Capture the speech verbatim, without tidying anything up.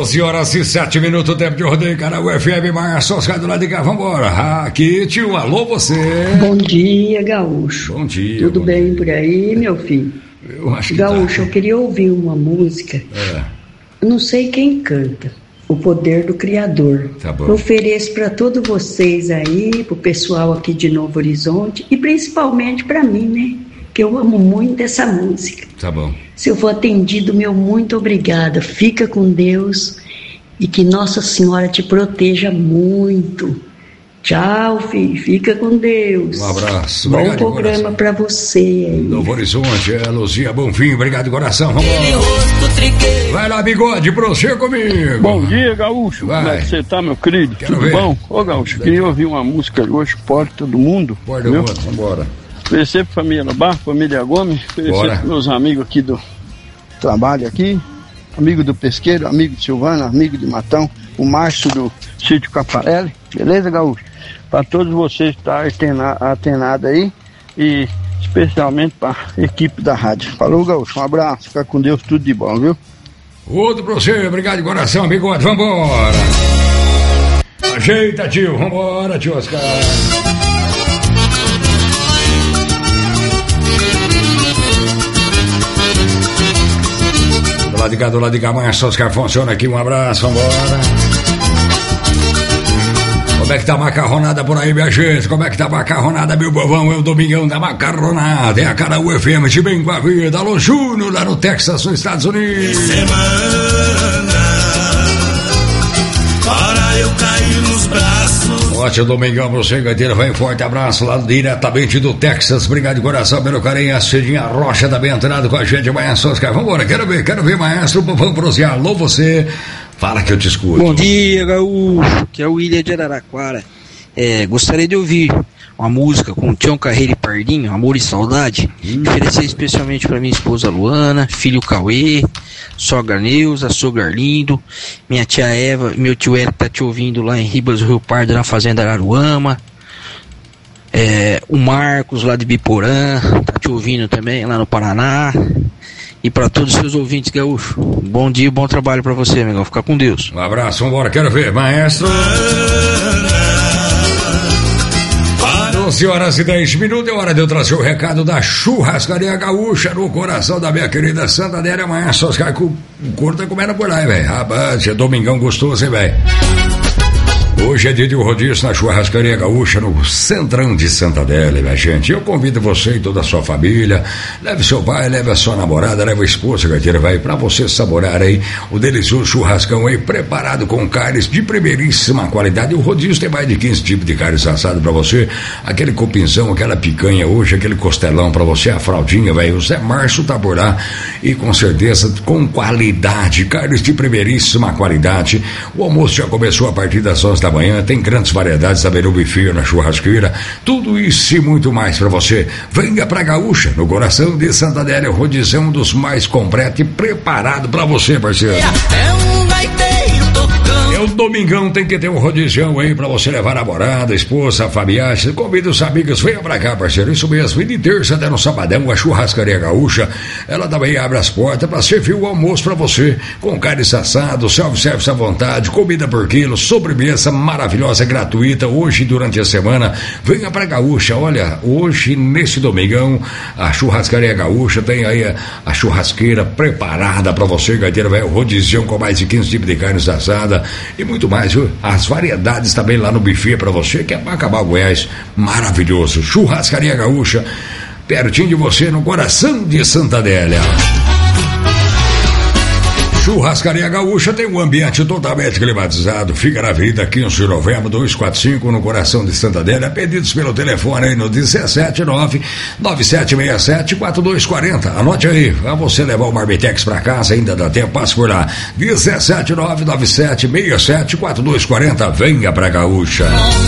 doze horas e sete minutos, tempo de rodeio, canal U F M, Marços, do lado de cá, vambora. Aqui, tio, alô, você. Bom dia, Gaúcho. Bom dia. Tudo bom bem dia. por aí, meu filho? Eu acho que Gaúcho, tá. eu queria ouvir uma música. É. Eu não sei quem canta. O Poder do Criador. Tá bom. Eu ofereço para todos vocês aí, pro pessoal aqui de Novo Horizonte e principalmente para mim, né? Que eu amo muito essa música. Tá bom. Se eu for atendido, meu muito obrigada. Fica com Deus e que Nossa Senhora te proteja muito. Tchau, filho. Fica com Deus. Um abraço. Bom Obrigado, programa para você aí. Novo Horizonte, é Luzia Bonfim, obrigado de coração, vamos lá. Vai lá, bigode, pra você comigo. Bom dia, Gaúcho. Vai. Como é que você tá, meu querido? Quero Tudo ver. bom? Ô, Gaúcho, queria ouvir uma música hoje, Porta do Mundo. Porta do viu? Mundo, vambora. Oferecer pra família Bar, família Gomes, Bora. oferecer pros meus amigos aqui do trabalho aqui, amigo do Pesqueiro, amigo de Silvana, amigo de Matão, o Márcio do Sítio Caparelli, beleza, Gaúcho? Para todos vocês que estão atenados aí e especialmente para a equipe da rádio. Falou, Gaúcho, um abraço, fica com Deus, tudo de bom, viu? Outro pra você, obrigado de coração, bigode, vambora. Ajeita, tio, vambora, tio Oscar. Do lado de cá, do lado de cá, Márcio Oscar funciona aqui, um abraço, vambora. Como é que tá a macarronada por aí, minha gente? Como é que tá a macarronada, meu povão? É o Domingão da Macarronada. É a cara U F M de bem com a vida. Alô, Júnior, lá no Texas, nos Estados Unidos. Semana para eu cair nos braços. Ótimo Domingão, você, gaiteira. Vai um forte abraço lá diretamente do Texas. Obrigado de coração pelo carinho. A Cidinha Rocha também entrando com a gente. Maestro Oscar, vambora. Quero ver, quero ver, maestro. Vamos prosear. Alô, você. Fala que eu te escuto. Bom dia, Gaúcho, que é o William de Araraquara. É, gostaria de ouvir uma música com Tião Carreiro e Pardinho, Amor e Saudade. Hum. Oferecer especialmente para minha esposa Luana, filho Cauê, sogra Neuza, sogra Arlindo, minha tia Eva, meu tio Eric tá te ouvindo lá em Ribas do Rio Pardo, na Fazenda Araruama. É, o Marcos lá de Biporã, tá te ouvindo também lá no Paraná. E para todos os seus ouvintes, Gaúcho, bom dia e bom trabalho para você, amigão. Fica com Deus. Um abraço, vambora, quero ver, maestro. doze horas e dez minutos, é hora de eu trazer o recado da Churrascaria Gaúcha no coração da minha querida Santa Adélia. Maestro Oscar, o couro tá comendo por lá, hein, velho? Rapaz, é domingão gostoso, hein, velho? Hoje é dia de rodízio na Churrascaria Gaúcha, no centrão de Santa Adélia, minha gente. Eu convido você e toda a sua família. Leve seu pai, leve a sua namorada, leve a esposa, gaiteira, vai, pra você saborear aí o delicioso churrascão aí, preparado com carnes de primeiríssima qualidade. O rodízio tem mais de quinze tipos de carnes assadas pra você. Aquele cupinzão, aquela picanha hoje, aquele costelão pra você, a fraldinha, velho. O Zé Márcio tá por lá e com certeza com qualidade, carnes de primeiríssima qualidade. O almoço já começou a partir das onze da manhã, tem grandes variedades também no buffet, na churrasqueira, tudo isso e muito mais para você. Venha pra Gaúcha, no coração de Santa Adélia, rodizão dos mais completo e preparado para você, parceiro. É um gaiteiro tocando. É o domingão, tem que ter um rodizão aí pra você levar a namorada, esposa, familiar. Convida os amigos, venha pra cá, parceiro. Isso mesmo, e de terça até no sabadão, a Churrascaria Gaúcha, ela também abre as portas pra servir o almoço pra você, com carnes assadas, self-service à vontade, comida por quilo, sobremesa maravilhosa, gratuita, hoje durante a semana. Venha pra Gaúcha, olha, hoje nesse domingão, a Churrascaria Gaúcha tem aí a, a churrasqueira preparada pra você, gaiteira, velho, rodizão com mais de quinze tipos de carnes assadas e muito mais, viu? As variedades também lá no buffet pra você, que é pra acabar o Goiás, maravilhoso. Churrascaria Gaúcha, pertinho de você, no coração de Santa Adélia. Churrascaria Gaúcha tem um ambiente totalmente climatizado. Fica na Avenida quinze de Novembro, duzentos e quarenta e cinco, no coração de Santa Adélia. Pedidos pelo telefone aí no dezessete nove nove sete seis sete quatro dois quatro zero. Anote aí, pra você levar o Marmitex pra casa, ainda dá tempo, passe por lá. dezessete nove nove sete seis sete quatro dois quatro zero. Venha pra Gaúcha.